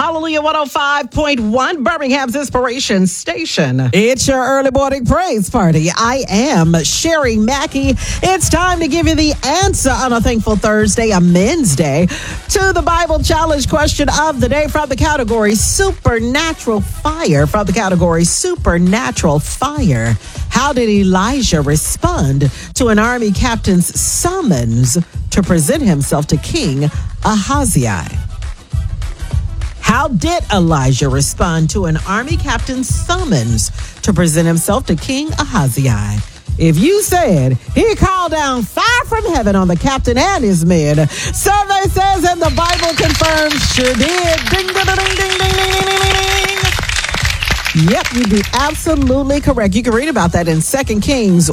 Hallelujah 105.1, Birmingham's Inspiration Station. It's your early morning praise party. I am Sherry Mackey. It's time to give you the answer on a Thankful Thursday, a Men's Day, to the Bible Challenge question of the day from the category Supernatural Fire. From the category Supernatural Fire. How did Elijah respond to an army captain's summons to present himself to King Ahaziah? How did Elijah respond to an army captain's summons to present himself to King Ahaziah? If you said he called down fire from heaven on the captain and his men, survey says, and the Bible confirms, sure did. Ding, ding, ding, ding, ding, ding, ding, ding. Yep, you'd be absolutely correct. You can read about that in 2 Kings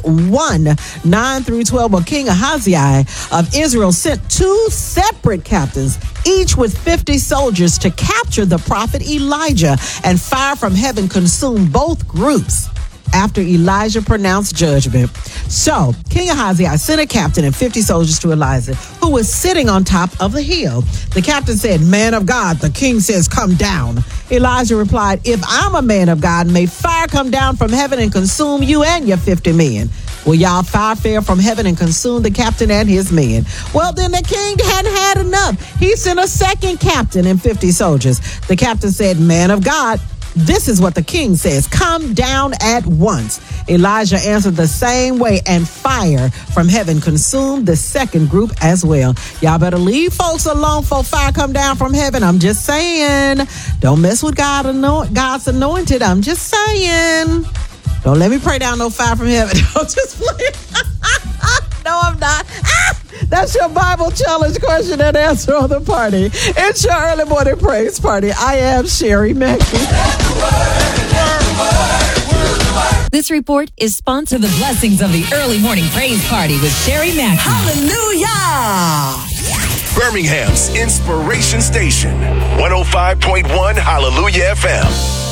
1:9-12, where King Ahaziah of Israel sent two separate captains, each with 50 soldiers, to capture the prophet Elijah, and fire from heaven consumed both groups after Elijah pronounced judgment. So, King Ahaziah sent a captain and 50 soldiers to Elijah, who was sitting on top of the hill. The captain said, "Man of God, the king says, come down." Elijah replied, "If I'm a man of God, may fire come down from heaven and consume you and your 50 men." Well, y'all, fire fell from heaven and consumed the captain and his men. Well, then the king hadn't had enough. He sent a second captain and 50 soldiers. The captain said, "Man of God, this is what the king says. Come down at once." Elijah answered the same way, and fire from heaven consumed the second group as well. Y'all better leave folks alone for fire come down from heaven. I'm just saying. Don't mess with God's anointed. I'm just saying. Don't let me pray down no fire from heaven. Don't just play. No, I'm not. That's your Bible Challenge question and answer on the party. It's your early morning praise party. I am Sherry Mackey. This report is sponsored the blessings of the early morning praise party with Sherry Mackey. Hallelujah! Birmingham's Inspiration Station, 105.1 Hallelujah FM.